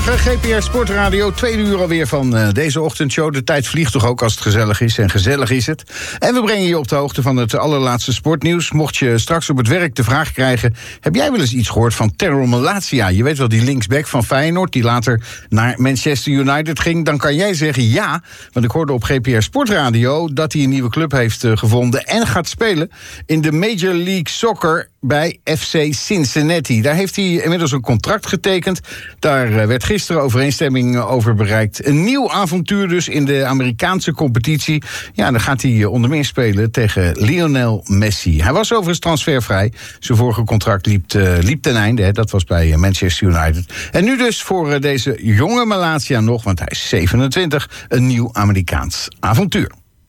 Goedemorgen, GPR Sportradio. 2 uur alweer van deze ochtendshow. De tijd vliegt toch ook als het gezellig is. En gezellig is het. En we brengen je op de hoogte van het allerlaatste sportnieuws. Mocht je straks op het werk de vraag krijgen... heb jij wel eens iets gehoord van Tero Malacia? Je weet wel, die linksback van Feyenoord... die later naar Manchester United ging. Dan kan jij zeggen ja. Want ik hoorde op GPR Sportradio... dat hij een nieuwe club heeft gevonden... en gaat spelen in de Major League Soccer... bij FC Cincinnati. Daar heeft hij inmiddels een contract getekend. Daar werd gisteren overeenstemming over bereikt. Een nieuw avontuur dus in de Amerikaanse competitie. Ja, dan gaat hij onder meer spelen tegen Lionel Messi. Hij was overigens transfervrij. Zijn vorige contract liep ten einde. Hè. Dat was bij Manchester United. En nu dus voor deze jonge Malacia nog, want hij is 27, een nieuw Amerikaans avontuur.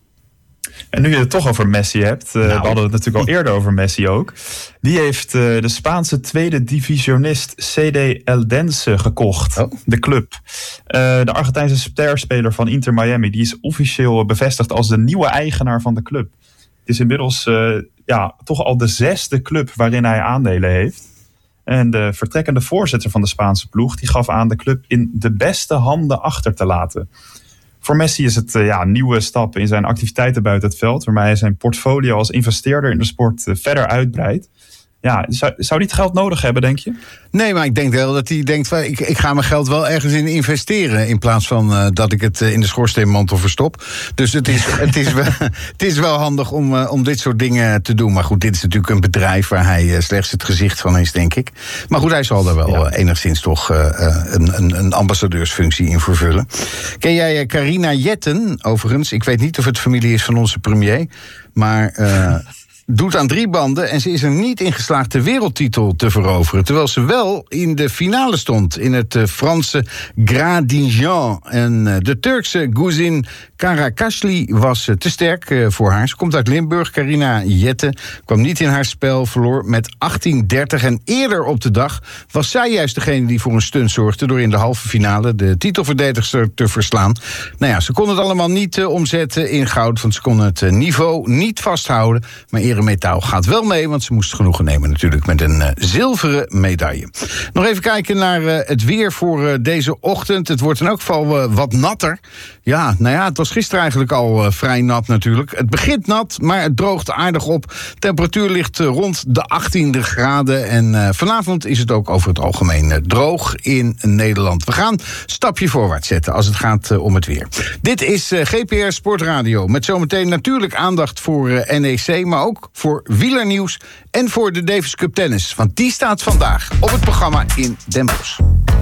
En nu je het toch over Messi hebt, we hadden het natuurlijk al eerder over Messi ook. Die heeft de Spaanse tweede divisionist CD Eldense gekocht, de club. De Argentijnse sterspeler van Inter Miami, die is officieel bevestigd als de nieuwe eigenaar van de club. Het is inmiddels toch al de 6e club waarin hij aandelen heeft. En de vertrekkende voorzitter van de Spaanse ploeg, die gaf aan de club in de beste handen achter te laten. Voor Messi is het een nieuwe stap in zijn activiteiten buiten het veld, waarmee hij zijn portfolio als investeerder in de sport verder uitbreidt. Ja, zou hij het geld nodig hebben, denk je? Nee, maar ik denk wel dat hij denkt... Ik ga mijn geld wel ergens in investeren... in plaats van dat ik het in de schoorsteenmantel verstop. Dus het is wel handig om dit soort dingen te doen. Maar goed, dit is natuurlijk een bedrijf... waar hij slechts het gezicht van is, denk ik. Maar goed, hij zal er wel enigszins toch een ambassadeursfunctie in vervullen. Ken jij Carina Jetten, overigens? Ik weet niet of het familie is van onze premier... maar... doet aan 3 banden en ze is er niet in geslaagd de wereldtitel te veroveren. Terwijl ze wel in de finale stond in het Franse Gradignan. En de Turkse Guzin Karakashli was te sterk voor haar. Ze komt uit Limburg, Carina Jetten. Kwam niet in haar spel, verloor met 18-30. En eerder op de dag was zij juist degene die voor een stunt zorgde... door in de halve finale de titelverdedigster te verslaan. Nou ja, ze kon het allemaal niet omzetten in goud... want ze kon het niveau niet vasthouden... maar Eremetaal gaat wel mee, want ze moest genoegen nemen natuurlijk met een zilveren medaille. Nog even kijken naar het weer voor deze ochtend. Het wordt in elk geval wat natter. Ja, nou ja, het was gisteren eigenlijk al vrij nat natuurlijk. Het begint nat, maar het droogt aardig op. Temperatuur ligt rond de 18 graden. En vanavond is het ook over het algemeen droog in Nederland. We gaan stapje voorwaarts zetten als het gaat om het weer. Dit is GPR Sportradio. Met zometeen natuurlijk aandacht voor NEC, maar ook voor wielernieuws en voor de Davis Cup tennis. Want die staat vandaag op het programma in Den Bosch.